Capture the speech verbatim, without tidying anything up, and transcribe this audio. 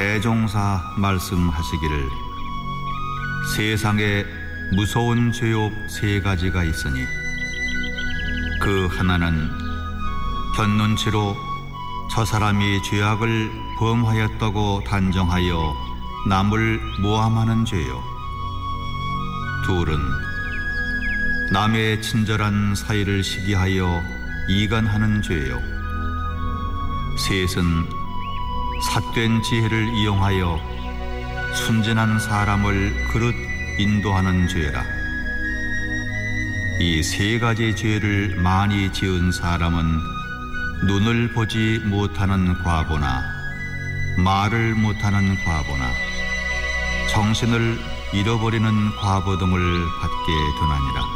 대종사 말씀하시기를 세상에 무서운 죄업 세 가지가 있으니 그 하나는 견눈치로 저 사람이 죄악을 범하였다고 단정하여 남을 모함하는 죄요. 둘은 남의 친절한 사이를 시기하여 이간하는 죄요. 셋은 삿된 지혜를 이용하여 순진한 사람을 그릇 인도하는 죄라. 이 세 가지 죄를 많이 지은 사람은 눈을 보지 못하는 과보나 말을 못하는 과보나 정신을 잃어버리는 과보 등을 받게 되나니라.